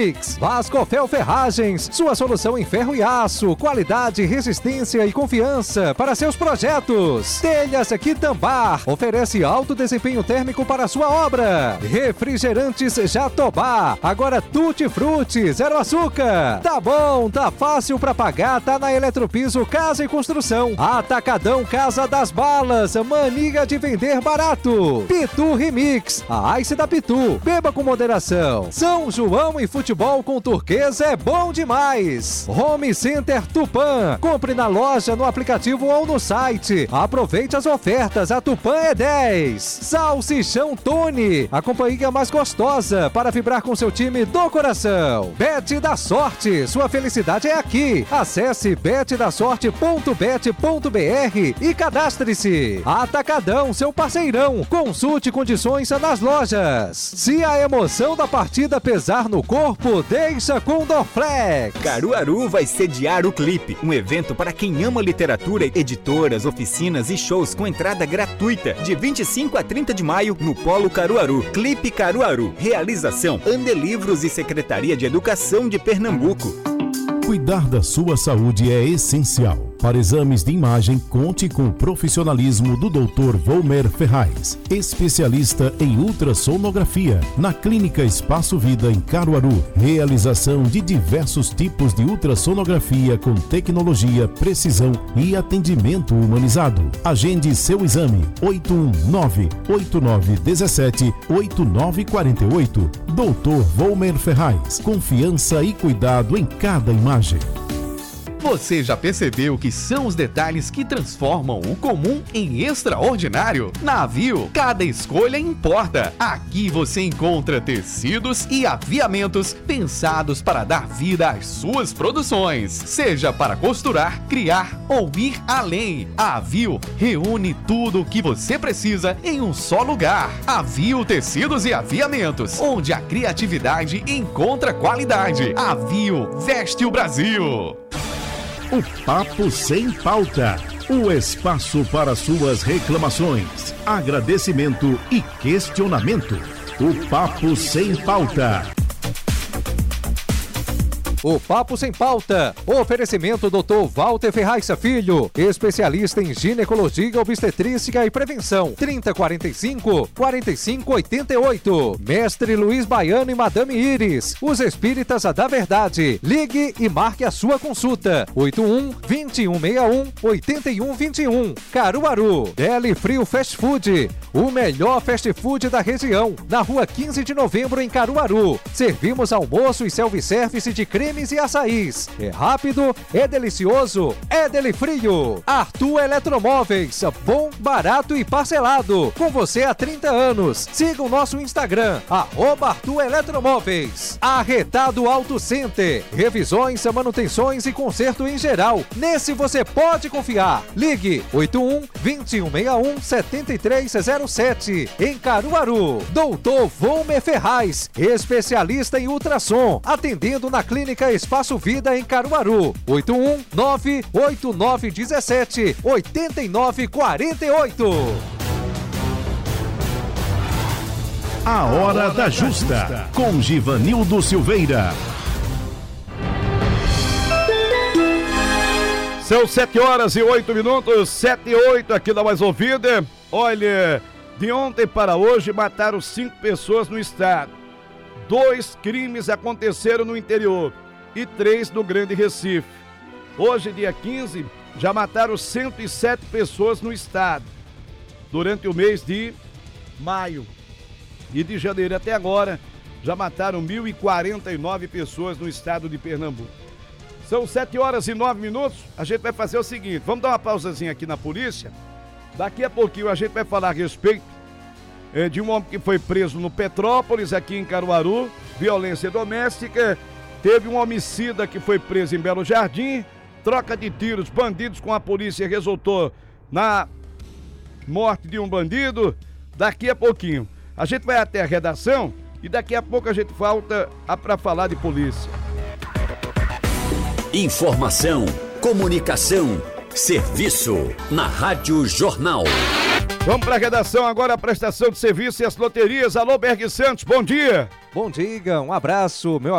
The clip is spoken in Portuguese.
Remix. Vascofel Ferragens, sua solução em ferro e aço, qualidade, resistência e confiança para seus projetos. Telhas Quitambar, oferece alto desempenho térmico para sua obra. Refrigerantes Jatobá, agora Tutti Frutti, zero açúcar. Tá bom, tá fácil pra pagar, tá na Eletropiso Casa e Construção. Atacadão Casa das Balas, mania de vender barato. Pitu Remix, a Ice da Pitu, beba com moderação. São João e futebol com turquesa é bom demais. Home Center Tupã, compre na loja, no aplicativo ou no site. Aproveite as ofertas, a Tupã é 10. Salsichão Tony, a companhia mais gostosa para vibrar com seu time do coração. Bet da Sorte, sua felicidade é aqui. Acesse betdasorte.bet.br e cadastre-se. Atacadão, seu parceirão. Consulte condições nas lojas. Se a emoção da partida pesar no corpo, deixa com Dorflex. Caruaru vai sediar o Clipe, um evento para quem ama literatura, editoras, oficinas e shows com entrada gratuita, de 25 a 30 de maio no Polo Caruaru. Clipe Caruaru. Realização Andelivros e Secretaria de Educação de Pernambuco. Cuidar da sua saúde é essencial. Para exames de imagem, conte com o profissionalismo do Dr. Volmer Ferraz, especialista em ultrassonografia, na Clínica Espaço Vida em Caruaru. Realização de diversos tipos de ultrassonografia com tecnologia, precisão e atendimento humanizado. Agende seu exame 819-8917-8948. Dr. Volmer Ferraz, confiança e cuidado em cada imagem. Você já percebeu que são os detalhes que transformam o comum em extraordinário? Na Aviu, cada escolha importa. Aqui você encontra tecidos e aviamentos pensados para dar vida às suas produções. Seja para costurar, criar ou ir além. A Aviu reúne tudo o que você precisa em um só lugar. Aviu Tecidos e Aviamentos, onde a criatividade encontra qualidade. Aviu veste o Brasil. O Papo Sem Pauta, o espaço para suas reclamações, agradecimento e questionamento. O Papo Sem Pauta. O Papo Sem Pauta. Oferecimento Dr. Walter Ferraz Filho, especialista em ginecologia, obstetrícia e prevenção. 3045-4588. Mestre Luiz Baiano e Madame Iris, os espíritas da verdade. Ligue e marque a sua consulta. 81-2161-8121. Caruaru. Deli Frio Fast Food, o melhor fast food da região. Na rua 15 de novembro em Caruaru. Servimos almoço e self-service de cremes e açaís. É rápido, é delicioso, é Deli Frio. Arthur Eletromóveis, bom, barato e parcelado. Com você há 30 anos. Siga o nosso Instagram, @Arthur Eletromóveis. Arretado Auto Center, revisões, manutenções e conserto em geral. Nesse você pode confiar. Ligue 81-2161-7307 em Caruaru. Doutor Volmer Ferraz, especialista em ultrassom, atendendo na Clínica Espaço Vida em Caruaru. 819-8917-8948. A Hora da Justa, com Givanildo Silveira. São 7h08, 7h08 aqui na Mais Ouvida. Olha, de ontem para hoje mataram 5 pessoas no estado. 2 crimes aconteceram no interior e 3 no Grande Recife. Hoje, dia 15, já mataram 107 pessoas no estado. Durante o mês de maio e de janeiro até agora, já mataram 1.049 pessoas no estado de Pernambuco. São 7h09, a gente vai fazer o seguinte, vamos dar uma pausazinha aqui na polícia. Daqui a pouquinho a gente vai falar a respeito de um homem que foi preso no Petrópolis, aqui em Caruaru, violência doméstica. Teve um homicida que foi preso em Belo Jardim, troca de tiros, bandidos com a polícia resultou na morte de um bandido. Daqui a pouquinho a gente vai até a redação e daqui a pouco a gente volta para falar de polícia. Informação, comunicação, serviço na Rádio Jornal. Vamos para a redação agora, a prestação de serviço e as loterias. Alô, Berg Santos, bom dia. Bom dia, um abraço, meu amigo.